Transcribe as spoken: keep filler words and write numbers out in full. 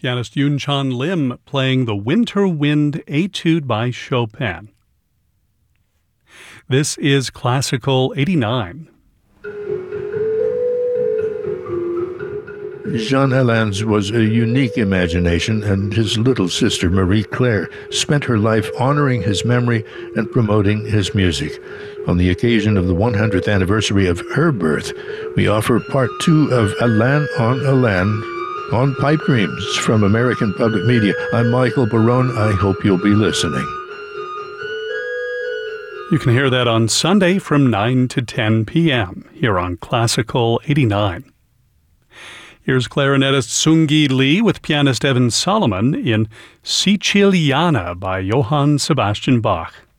pianist Yoon Chan Lim playing the Winter Wind Etude by Chopin. This is Classical eighty-nine. Jean Helin's was a unique imagination, and his little sister, Marie-Claire, spent her life honoring his memory and promoting his music. On the occasion of the one hundredth anniversary of her birth, we offer part two of Alain on Alain on Pipe Dreams from American Public Media. I'm Michael Barone. I hope you'll be listening. You can hear that on Sunday from nine to ten p.m. here on Classical eighty-nine. Here's clarinetist Seung-gi Lee with pianist Evan Solomon in Siciliana by Johann Sebastian Bach.